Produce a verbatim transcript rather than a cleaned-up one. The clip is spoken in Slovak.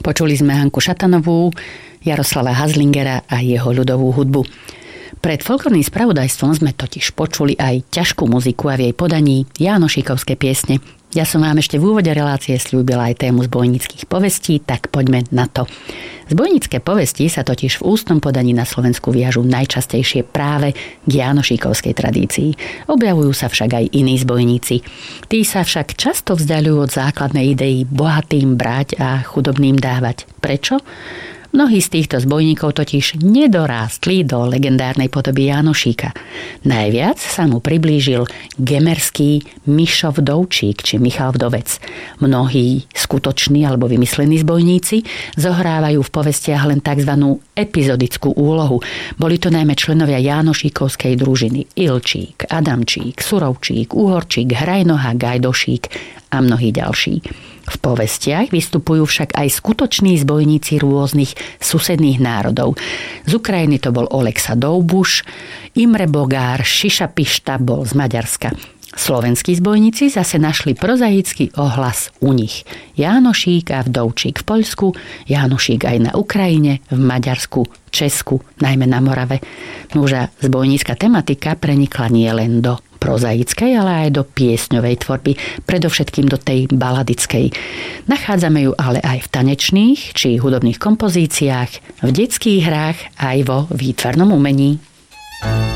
Počuli sme Hanku Šatanovú, Jaroslava Hazlingera a jeho ľudovú hudbu. Pred folklórnym spravodajstvom sme totiž počuli aj ťažkú muziku a v jej podaní jánošíkovské piesne. Ja som vám ešte v úvode relácie sľúbila aj tému zbojníckych povestí, tak poďme na to. Zbojnícke povesti sa totiž v ústnom podaní na Slovensku viažú najčastejšie práve k jánošíkovskej tradícii. Objavujú sa však aj iní zbojníci. Tí sa však často vzdialujú od základnej idei bohatým brať a chudobným dávať. Prečo? Mnohí z týchto zbojníkov totiž nedorástli do legendárnej podoby Jánošíka. Najviac sa mu priblížil gemerský Mišo Vdovčík či Michal Vdovec. Mnohí skutoční alebo vymyslení zbojníci zohrávajú v povestiach len tzv. Epizodickú úlohu. Boli to najmä členovia Jánošíkovskej družiny Ilčík, Adamčík, Surovčík, Úhorčík, Hrajnoha, Gajdošík a mnohí ďalší. V povestiach vystupujú však aj skutoční zbojníci rôznych susedných národov. Z Ukrajiny to bol Oleksa Doubuš, Imre Bogár, Šiša Pišta bol z Maďarska. Slovenskí zbojníci zase našli prozaický ohlas u nich. Jánošík a Vdovčík v Poľsku, Jánošík aj na Ukrajine, v Maďarsku, Česku, najmä na Morave. Nuža zbojnícka tematika prenikla nie len do prozaickej, ale aj do piesňovej tvorby, predovšetkým do tej baladickej. Nachádzame ju ale aj v tanečných či hudobných kompozíciách, v detských hrách aj vo výtvarnom umení.